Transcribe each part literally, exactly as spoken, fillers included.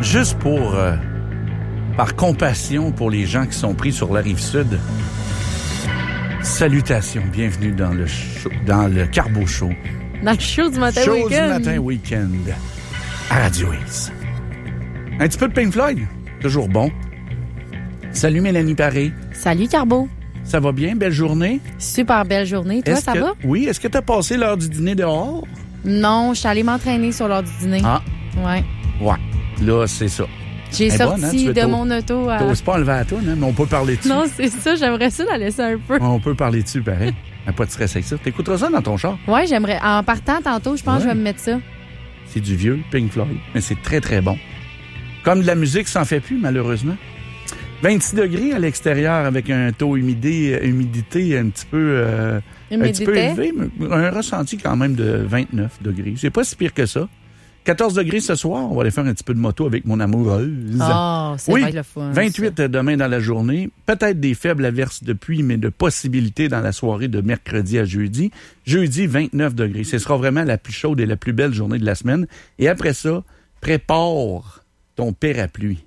Juste pour, euh, par compassion pour les gens qui sont pris sur la rive sud, salutations, bienvenue dans le show, dans le Carbo Show. Dans le show du matin show week-end. Show du matin week-end à Radio X. Un petit peu de Pink Floyd, toujours bon. Salut Mélanie Paré. Salut Carbo. Ça va bien? Belle journée? Super belle journée. Toi, est-ce ça que, va? Oui. Est-ce que tu as passé l'heure du dîner dehors? Non, je suis allée m'entraîner sur l'heure du dîner. Ah. Ouais. Ouais. Là, c'est ça. J'ai Elle sorti bonne, hein? de mon auto à... T'oses pas enlever la toune, hein? Mais on peut parler dessus. Non, c'est ça. J'aimerais ça la laisser un peu. On peut parler dessus, pareil. Pas de stress avec ça. T'écouteras ça dans ton char? Ouais, j'aimerais. En partant tantôt, je pense ouais. que je vais me mettre ça. C'est du vieux Pink Floyd, mais c'est très, très bon. Comme de la musique, ça n'en fait plus, malheureusement. vingt-six degrés à l'extérieur avec un taux humidé, humidité un petit peu, euh, un petit peu élevé, mais un ressenti quand même de vingt-neuf degrés. C'est pas si pire que ça. quatorze degrés ce soir, on va aller faire un petit peu de moto avec mon amoureuse. Oh, c'est oui, vrai le fun. vingt-huit ça. Demain dans la journée. Peut-être des faibles averses de pluie, mais de possibilités dans la soirée de mercredi à jeudi. Jeudi, vingt-neuf degrés. Ce sera vraiment la plus chaude et la plus belle journée de la semaine. Et après ça, prépare ton parapluie.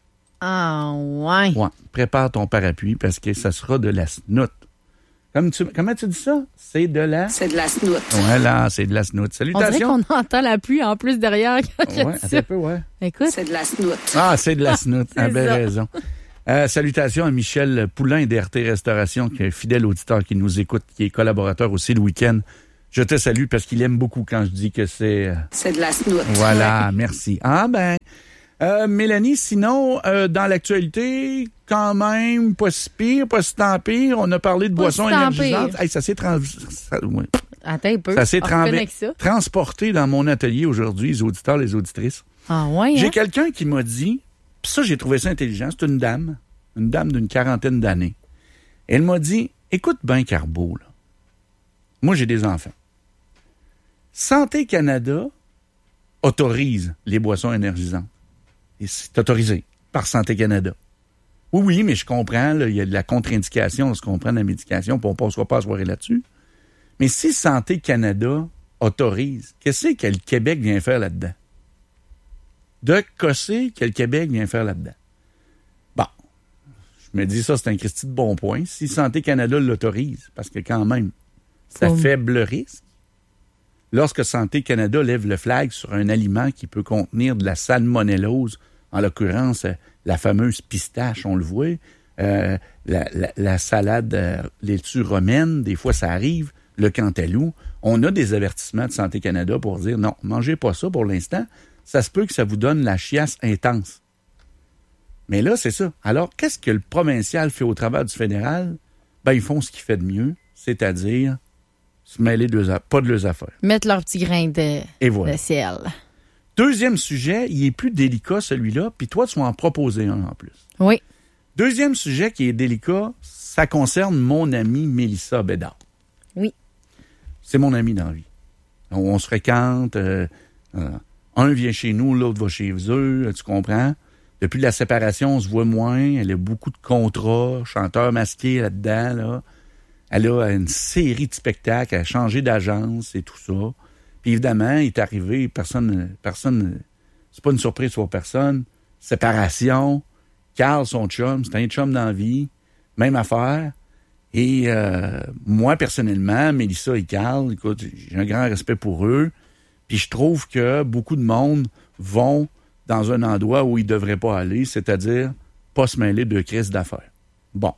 Ah, ouais. Ouais, prépare ton parapluie parce que ça sera de la snout. Comme tu, comment tu dis ça? C'est de la... C'est de la snout. Voilà, c'est de la snout. Salutations. On dirait qu'on entend la pluie en plus derrière. Ouais, un peu, ouais. Écoute. C'est de la snout. Ah, c'est de la snout. C'est ah, ben ça. raison. Euh, salutations à Michel Poulain d'R T Restauration, qui est un fidèle auditeur qui nous écoute, qui est collaborateur aussi le week-end. Je te salue parce qu'il aime beaucoup quand je dis que c'est... Euh... C'est de la snout. Voilà, merci. Ah ben... Euh, Mélanie, sinon, euh, dans l'actualité, quand même, pas si pire, pas si tant pire. On a parlé de pas boissons si tant énergisantes. Pire. Hey, ça s'est trans... ça, ouais. Attends un peu. ça s'est On trans... reconnaît que ça. transporté dans mon atelier aujourd'hui, les auditeurs, les auditrices. Ah ouais, J'ai hein? quelqu'un qui m'a dit, pis ça, j'ai trouvé ça intelligent, c'est une dame, une dame d'une quarantaine d'années. Elle m'a dit, écoute bien, Carbo, là. Moi, j'ai des enfants. Santé Canada autorise les boissons énergisantes. Et c'est autorisé par Santé Canada. Oui, oui, mais je comprends, il y a de la contre-indication lorsqu'on prend de la médication, puis on ne passera pas à soirée là-dessus. Mais si Santé Canada autorise, qu'est-ce que le Québec vient faire là-dedans? De cosser que le Québec vient faire là-dedans. Bon, je me dis ça, c'est un Christy de bon point. Si Santé Canada l'autorise, parce que quand même, c'est à faible risque. Lorsque Santé Canada lève le flag sur un aliment qui peut contenir de la salmonellose, en l'occurrence, la fameuse pistache, on le voit, euh, la, la, la salade euh, laitue romaine, des fois ça arrive, le cantaloupe, on a des avertissements de Santé Canada pour dire non, mangez pas ça pour l'instant, ça se peut que ça vous donne la chiasse intense. Mais là, c'est ça. Alors, qu'est-ce que le provincial fait au travers du fédéral? Ben, ils font ce qu'il fait de mieux, c'est-à-dire se mêler de leurs, pas de leurs affaires. Mettre leur petit grain de, Et voilà. de ciel. Deuxième sujet, il est plus délicat celui-là, puis toi, tu vas en proposer un en plus. Oui. Deuxième sujet qui est délicat, ça concerne mon amie Mélissa Bédard. Oui. C'est mon amie dans la vie. On, on se fréquente, euh, euh, un vient chez nous, l'autre va chez eux, tu comprends? Depuis la séparation, on se voit moins, elle a beaucoup de contrats, chanteur masqué là-dedans, là. Elle a une série de spectacles, elle a changé d'agence et tout ça. Puis évidemment, il est arrivé, personne, personne, c'est pas une surprise pour personne. Séparation, Carl, son chum, c'est un chum dans la vie, même affaire. Et euh, moi, personnellement, Mélissa et Carl, écoute, j'ai un grand respect pour eux. Puis je trouve que beaucoup de monde vont dans un endroit où ils ne devraient pas aller, c'est-à-dire pas se mêler de crise d'affaires. Bon.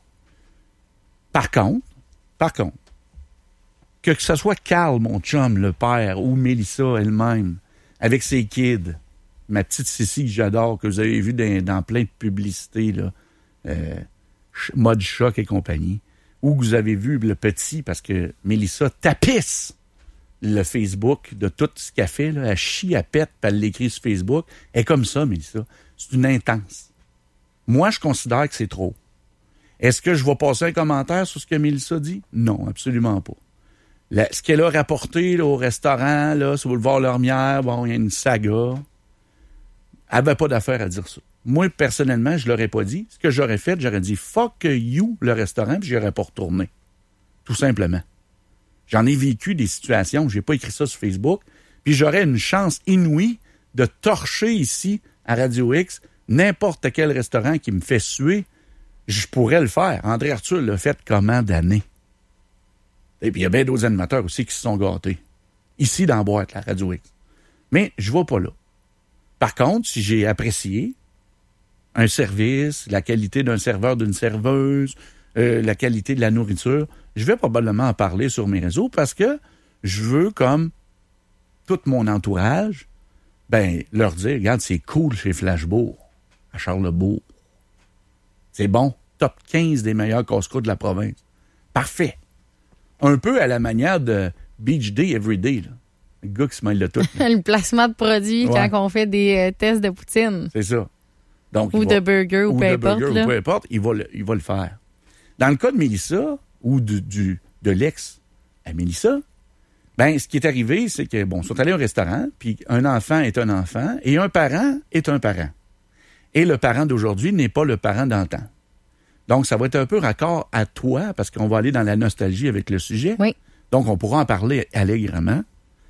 Par contre, par contre, que ce soit Carl, mon chum, le père, ou Mélissa elle-même, avec ses kids, ma petite Cécile que j'adore, que vous avez vu dans, dans plein de publicités, là, euh, Mode Choc et compagnie, ou que vous avez vu le petit, parce que Mélissa tapisse le Facebook de tout ce qu'elle fait, là, elle chie, elle pète, puis elle l'écrit sur Facebook. Elle est comme ça, Mélissa. C'est une intense. Moi, je considère que c'est trop. Est-ce que je vais passer un commentaire sur ce que Mélissa dit? Non, absolument pas. La, ce qu'elle a rapporté là, au restaurant, là, sur Boulevard Lormière, bon, il y a une saga. Elle n'avait pas d'affaire à dire ça. Moi, personnellement, je ne l'aurais pas dit. Ce que j'aurais fait, j'aurais dit « fuck you » le restaurant, puis je n'aurais pas retourné. Tout simplement. J'en ai vécu des situations, je n'ai pas écrit ça sur Facebook, puis j'aurais une chance inouïe de torcher ici à Radio X, n'importe quel restaurant qui me fait suer, je pourrais le faire. André Arthur l'a fait comment d'années? Et puis, il y a bien d'autres animateurs aussi qui se sont gâtés. Ici, dans la boîte, la Radio X. Mais je ne vais pas là. Par contre, si j'ai apprécié un service, la qualité d'un serveur, d'une serveuse, euh, la qualité de la nourriture, je vais probablement en parler sur mes réseaux parce que je veux, comme tout mon entourage, ben, leur dire, regarde, c'est cool chez Flashbourg, à Charlesbourg. C'est bon. Top quinze des meilleurs casse-croûtes de la province. Parfait. Un peu à la manière de Beach Day Everyday, là. Le gars qui se mêle de tout. Le placement de produits Ouais. quand on fait des euh, tests de poutine. C'est ça. Donc, Ou il de va- burger, ou, ou peu de importe. burger, là. ou peu importe, il va, le, il va le faire. Dans le cas de Mélissa, ou du, du, de l'ex à Mélissa, ben, ce qui est arrivé, c'est que, bon, ils sont allés au restaurant, puis un enfant est un enfant, et un parent est un parent. Et le parent d'aujourd'hui n'est pas le parent d'antan. Donc, ça va être un peu raccord à toi, parce qu'on va aller dans la nostalgie avec le sujet. Oui. Donc, on pourra en parler allègrement.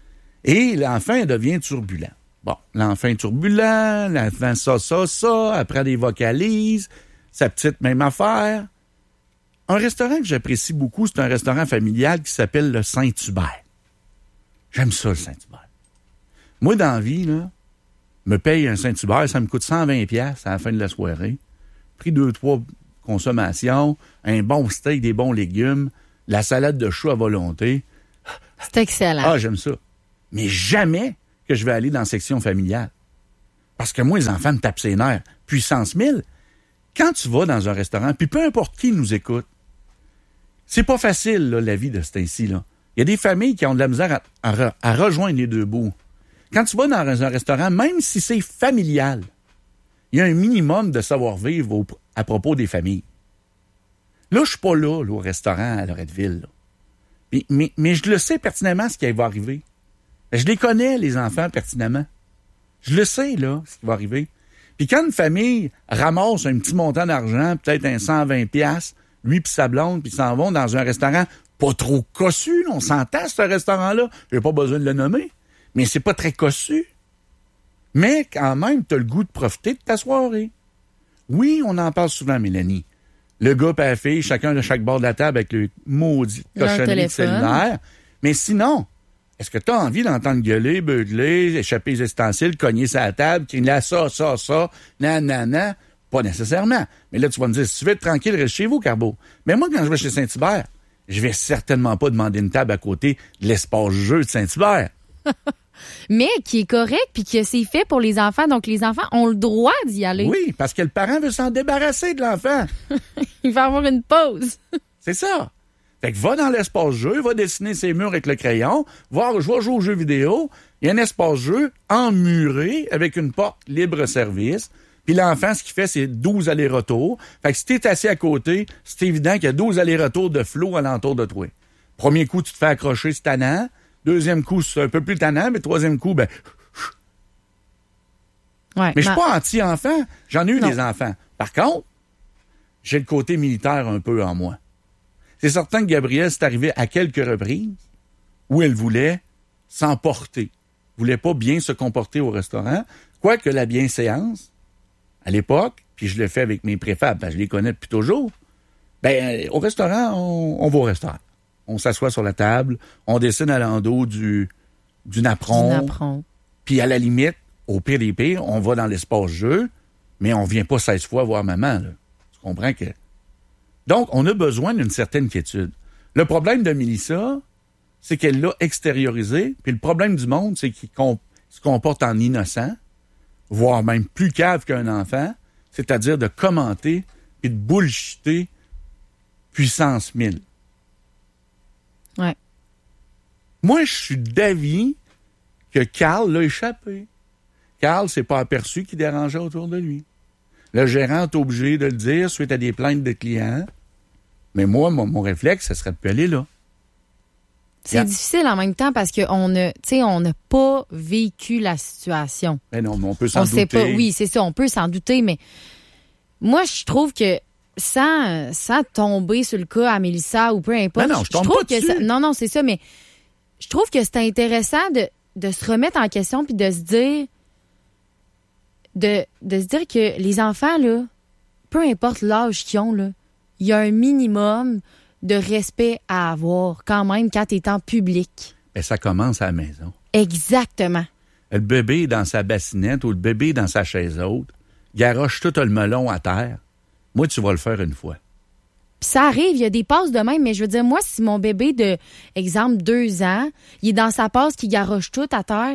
Et l'enfant devient turbulent. Bon, l'enfant est turbulent, l'enfant ça, ça, ça, après des vocalises, sa petite même affaire. Un restaurant que j'apprécie beaucoup, c'est un restaurant familial qui s'appelle le Saint-Hubert. J'aime ça, le Saint-Hubert. Moi, dans la vie, là, me paye un Saint-Hubert, ça me coûte cent vingt dollars à la fin de la soirée. Pris deux, trois consommations, un bon steak, des bons légumes, la salade de choux à volonté. C'est excellent. Ah, j'aime ça. Mais jamais que je vais aller dans la section familiale. Parce que moi, les enfants me tapent ses nerfs. Puissance mille. Quand tu vas dans un restaurant, puis peu importe qui nous écoute, c'est pas facile, là, la vie de ce temps-ci, là. Il y a des familles qui ont de la misère à, à, à rejoindre les deux bouts. Quand tu vas dans un restaurant, même si c'est familial, il y a un minimum de savoir-vivre au, à propos des familles. Là, je suis pas là, là, au restaurant à Loretteville. Là. Mais, mais, mais je le sais pertinemment ce qui va arriver. Je les connais, les enfants, pertinemment. Je le sais, là, ce qui va arriver. Puis quand une famille ramasse un petit montant d'argent, peut-être un cent vingt piastres, lui puis sa blonde, puis ils s'en vont dans un restaurant pas trop cossu, là, on s'entend, ce restaurant-là. J'ai pas besoin de le nommer, mais c'est pas très cossu. Mais quand même, t'as le goût de profiter de ta soirée. Oui, on en parle souvent, Mélanie. Le gars et la fille, chacun de chaque bord de la table avec le maudit Leur cochonnerie de téléphone. cellulaire. Mais sinon, est-ce que tu as envie d'entendre gueuler, beugler, échapper les ustensiles, cogner sa table, crier là, ça, ça, ça, nanana? Pas nécessairement. Mais là, tu vas me dire, si tu veux être tranquille, reste chez vous, Carbo. Mais moi, quand je vais chez Saint-Hubert, je vais certainement pas demander une table à côté de l'espace jeu de Saint-Hubert. Mais qui est correct, puis que c'est fait pour les enfants. Donc, les enfants ont le droit d'y aller. Oui, parce que le parent veut s'en débarrasser de l'enfant. Il va avoir une pause. C'est ça. Fait que va dans l'espace jeu, va dessiner ses murs avec le crayon, va, je vais jouer aux jeux vidéo. Il y a un espace jeu emmuré avec une porte libre-service. Puis l'enfant, ce qu'il fait, c'est douze allers-retours. Fait que si t'es assis à côté, c'est évident qu'il y a douze allers-retours de flot alentour de toi. Premier coup, tu te fais accrocher, c'est tannant. Deuxième coup, c'est un peu plus tannant. Mais troisième coup, ben... Ouais, Mais je suis ma- pas anti-enfant. J'en ai eu Non. des enfants. Par contre, j'ai le côté militaire un peu en moi. C'est certain que Gabrielle, c'est arrivé à quelques reprises où elle voulait s'emporter. Voulait pas bien se comporter au restaurant. Quoique la bienséance, à l'époque, puis je le fais avec mes préfabs, parce que je les connais depuis toujours, ben, au restaurant, on, on va au restaurant. On s'assoit sur la table, on dessine à l'endos du, du napperon. Du napperon. Puis à la limite, au pire des pires, on va dans l'espace jeu, mais on vient pas seize fois voir maman. Là. Tu comprends que... Donc, on a besoin d'une certaine quiétude. Le problème de Mélissa, c'est qu'elle l'a extériorisé. Puis le problème du monde, c'est qu'il com- se comporte en innocent, voire même plus cave qu'un enfant, c'est-à-dire de commenter et de bullshiter puissance mille. Ouais. Moi, je suis d'avis que Carl l'a échappé. Carl s'est pas aperçu qu'il dérangeait autour de lui. Le gérant est obligé de le dire suite à des plaintes de clients. Mais moi, mon, mon réflexe, ça serait de plus aller là. C'est Yeah. difficile en même temps parce qu'on ne, tu sais, on n'a pas vécu la situation. Ben non, mais on peut s'en On douter. sait pas. Oui, c'est ça, on peut s'en douter, mais moi, je trouve que sans, sans tomber sur le cas à Mélissa ou peu importe. Ben non, je tombe trouve pas que dessus. ça, non, non, c'est ça, mais je trouve que c'est intéressant de, de se remettre en question puis de se dire de, de se dire que les enfants, là, peu importe l'âge qu'ils ont, là, il y a un minimum de respect à avoir quand même quand tu es en public. Ben, ça commence à la maison. Exactement. Le bébé dans sa bassinette ou le bébé dans sa chaise haute, garoche tout le melon à terre. Moi, tu vas le faire une fois. Puis ça arrive, il y a des passes de même, mais je veux dire, moi, si mon bébé de, exemple, deux ans, il est dans sa passe qui garoche tout à terre,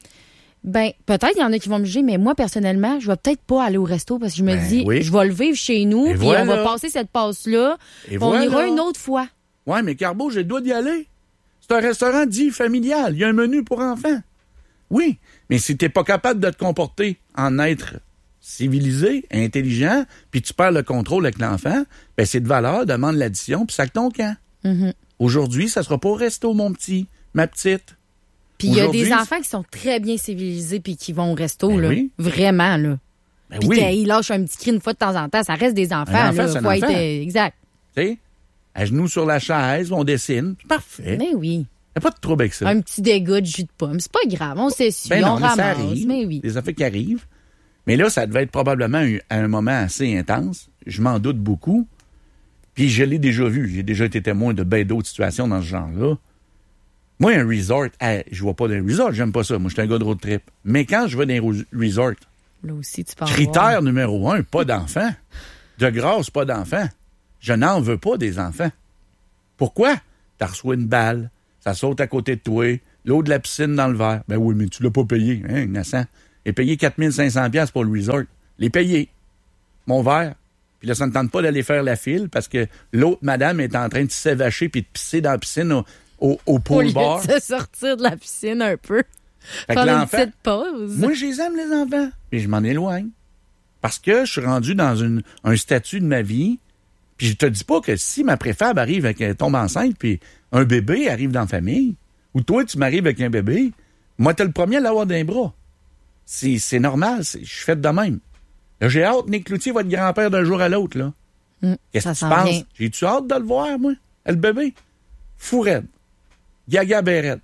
ben peut-être il y en a qui vont me juger, mais moi, personnellement, je vais peut-être pas aller au resto parce que je me ben, dis, oui. je vais le vivre chez nous, puis voilà. on va passer cette passe-là, puis on voilà. ira une autre fois. Ouais, mais Carbo, j'ai le droit d'y aller. C'est un restaurant dit familial. Il y a un menu pour enfants. Oui, mais si t'es pas capable de te comporter en être civilisé, intelligent, puis tu perds le contrôle avec l'enfant, ben c'est de valeur, demande l'addition, puis sac ton camp. Mm-hmm. Aujourd'hui, ça sera pas au resto, mon petit, ma petite. Puis il y a Aujourd'hui, des enfants qui sont très bien civilisés puis qui vont au resto, ben là. oui. Vraiment, là. Ben puis oui. qu'ils lâchent un petit cri une fois de temps en temps, ça reste des enfants, Un enfant, là. c'est un Faut être, enfant. euh, exact. Tu sais, à genoux sur la chaise, on dessine. C'est parfait. Mais oui. Il n'y a pas de trouble avec ça. Un petit dégât de jus de pomme. C'est pas grave. On s'essuie, Ben non, on mais ça ramasse. arrive. Mais oui. Des affaires qui arrivent. Mais là, ça devait être probablement un, un moment assez intense. Je m'en doute beaucoup. Puis je l'ai déjà vu. J'ai déjà été témoin de bien d'autres situations dans ce genre-là. Moi, un resort, hey, je vois pas d'un resort, j'aime pas ça. Moi, je suis un gars de road trip. Mais quand je vais dans un resort, Là aussi, tu peux en critère avoir. numéro un, pas d'enfants. De grâce, pas d'enfants. Je n'en veux pas des enfants. Pourquoi? T'as reçu une balle, ça saute à côté de toi, l'eau de la piscine dans le verre. Ben oui, mais tu l'as pas payé, hein, innocent. Et payé quatre mille cinq cents dollars pour le resort. Les payés. Mon verre. Puis là, ça ne tente pas d'aller faire la file parce que l'autre madame est en train de s'évacher puis de pisser dans la piscine au, au, au Au pool lieu bar. de se sortir de la piscine un peu. Fait que Faire une l'enfant- petite pause. Moi, je les aime, les enfants. Puis je m'en éloigne. Parce que je suis rendu dans une, un statut de ma vie. Puis je te dis pas que si ma préfab arrive avec elle tombe enceinte, puis un bébé arrive dans la famille, ou toi, tu m'arrives avec un bébé, moi, t'es le premier à l'avoir dans les bras. C'est, c'est normal. C'est, je suis fait de même. Là, j'ai hâte, Nick Cloutier va être grand-père d'un jour à l'autre, là. Hum, Qu'est-ce ça que tu s'en penses? vient. J'ai-tu hâte de le voir, moi? Le bébé? Fou raide. Gaga bérette.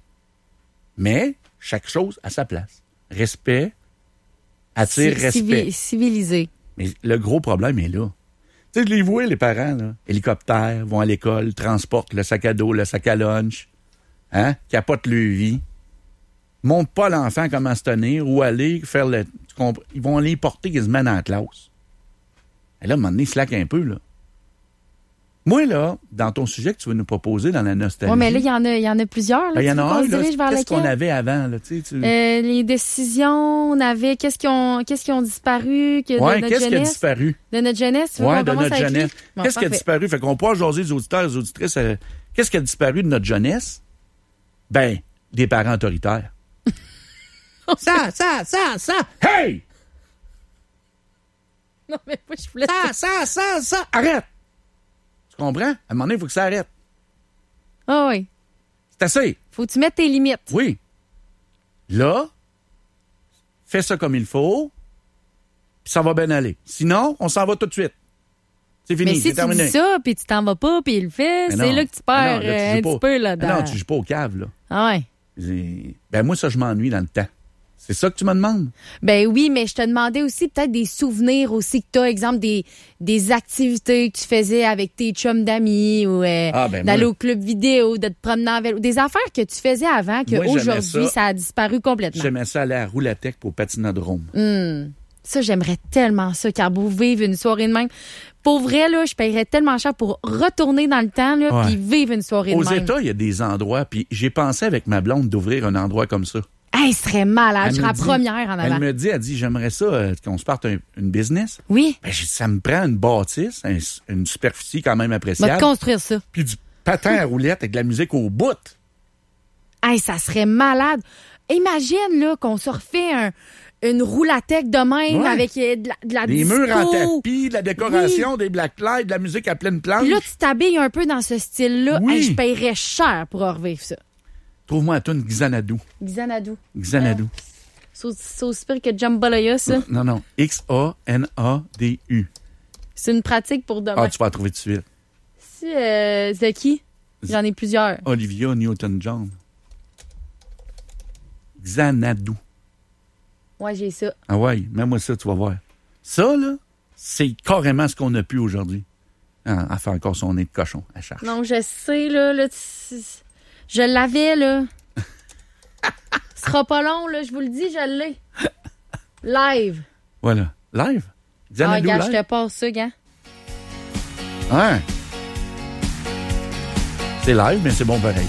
Mais, chaque chose à sa place. Respect attire Ci- respect. civi- Civilisé. Mais le gros problème est là. Tu sais, je les vois, les parents, là. Hélicoptère, vont à l'école, transportent le sac à dos, le sac à lunch, hein? Capotent leur vie. Montrent pas à l'enfant comment se tenir ou aller faire le... tu comprends? Ils vont aller porter quasiment dans la classe. Et là, à un moment donné, slack un peu, là. Moi, là, dans ton sujet que tu veux nous proposer dans la nostalgie... Oui, mais là, il y en a, il y en a plusieurs. Là, ben, il y en tu veux a qu'on un, se là. dirige vers Qu'est-ce qu'on lequel? avait avant, là, tu sais? Tu... Euh, les décisions, on avait qu'est-ce qui ont qu'est-ce qui ont disparu que de ouais, notre qu'est-ce qui a jeunesse. disparu? De notre jeunesse, tu veux Oui, qu'on de commence notre avec lui? jeunesse. Bon, Qu'est-ce qui a parfait. disparu? Fait qu'on pourra jaser les auditeurs et les auditrices. euh, qu'est-ce qui a disparu de notre jeunesse? Ben, des parents autoritaires. ça, ça, ça, ça. Hey! Non, mais moi, je voulais... Ça, ça, ça, ça. Arrête! Tu comprends? À un moment donné, il faut que ça arrête. Ah oui. C'est assez. Faut que tu mettes tes limites. Oui. Là, fais ça comme il faut, puis ça va bien aller. Sinon, on s'en va tout de suite. C'est fini, Mais si c'est tu terminé. dis ça, puis tu t'en vas pas, puis il le fait, Mais c'est non. là que tu Mais perds non, là, tu euh, joues un pas. petit peu Mais là-dedans. non, tu joues pas au cave, là. Ah ouais. C'est- Ben moi, ça, je m'ennuie dans le temps. C'est ça que tu me demandes? Ben oui, mais je te demandais aussi peut-être des souvenirs aussi que tu as, exemple des, des activités que tu faisais avec tes chums d'amis ou euh, Ah, ben, d'aller moi- au club vidéo, de te promener en vélo, des affaires que tu faisais avant que Moi, j'aimais aujourd'hui ça. ça a disparu complètement. J'aimais ça aller à Roulatec pour patinodrome. Hum. Ça, j'aimerais tellement ça, Carbo, vivre une soirée de même. Pour vrai, là, je paierais tellement cher pour retourner dans le temps, là, Ouais. puis vivre une soirée Aux de même. États, il y a des endroits, puis j'ai pensé avec ma blonde d'ouvrir un endroit comme ça. Hey, ce serait malade. Elle Je me serais la dit- première en avant. Elle me dit, elle dit, j'aimerais ça euh, qu'on se parte un- une business. Oui, Ben, j'ai dit, ça me prend une bâtisse, un- une superficie quand même va appréciable, te construire ça. puis du patin à roulettes avec de la musique au bout. Hey, ça serait malade. Imagine là qu'on se refait un, une roulatec de même Ouais. avec euh, de la, de la Des disco. murs en tapis, de la décoration, des blacklights, de la musique à pleine planche. Puis là, tu t'habilles un peu dans ce style-là. Oui. Hey, je paierais cher pour revivre ça. Trouve-moi à toi une Xanadu. Xanadu. Xanadu. C'est aussi pire que Jambalaya, ça. Non, non. X A N A D U. C'est une pratique pour demain. Ah, tu vas la trouver tout de suite. Si, euh, Zaki, j'en ai plusieurs. Olivia Newton-John. Xanadu. Ouais, j'ai ça. Ah ouais, mets-moi ça, tu vas voir. Ça, là, c'est carrément ce qu'on a pu aujourd'hui. Ah, elle fait encore son nez de cochon, elle cherche. Non, je sais, là. là tu... Je l'avais, là. Ce sera pas long, là. Je vous le dis, je l'ai. Live. Voilà. Live? Ah, Xanadu gars, live? je te passe ça, gars. Ouais. C'est live, mais c'est bon pareil.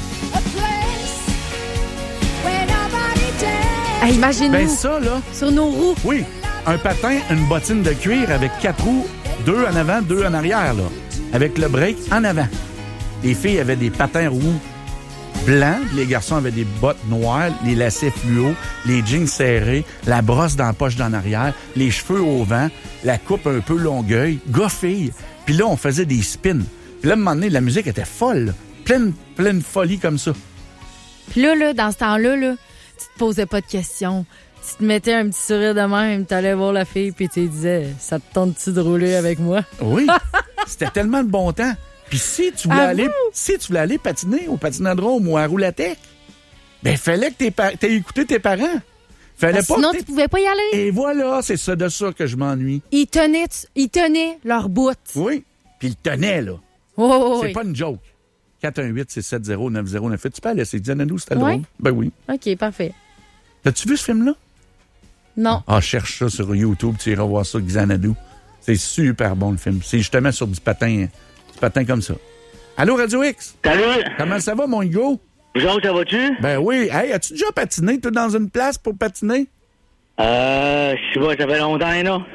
Hey, imagine-nous. Ben ça, là, Sur nos roues. oui, un patin, une bottine de cuir avec quatre roues, deux en avant, deux en arrière, là. Avec le break en avant. Les filles avaient des patins roues blancs, les garçons avaient des bottes noires, les lacets fluo, les jeans serrés, la brosse dans la poche d'en arrière, les cheveux au vent, la coupe un peu longueuil, gars-filles. Puis là, on faisait des spins. Puis là, à un moment donné, la musique était folle, là. Pleine, pleine folie comme ça. Puis là, là, dans ce temps-là, là, tu te posais pas de questions. Tu te mettais un petit sourire de même, t'allais voir la fille, puis tu lui disais, ça te tente-tu de rouler avec moi? Oui, c'était tellement de bon temps. Puis si tu voulais À aller, vous? si tu voulais aller patiner au patinodrome ou à Roulatec, ben fallait que t'aies pa- t'aies écouté tes parents. Fallait Parce pas sinon, que tu t'aies- pouvais pas y aller. Et voilà, c'est ça de ça que je m'ennuie. Ils tenaient, ils tenaient leur bout. Oui. Puis il tenait, là. Oh, oh, oh, C'est oui. pas une joke. quatre un huit, six sept zéro, neuf zéro neuf huit. Tu peux aller, c'est Xanadu, c'était Ouais. drôle. Ben oui. OK, parfait. T'as-tu vu ce film-là? Non. Ah, cherche ça sur YouTube, tu iras voir ça, Xanadu. C'est super bon, le film. C'est justement sur du patin, du patin comme ça. Allô, Radio X? Salut! Comment ça va, mon Hugo? Vous autres, ça va-tu? Ben oui. Hey, as-tu déjà patiné, toi, dans une place pour patiner? Euh, je sais pas, ça fait longtemps, là.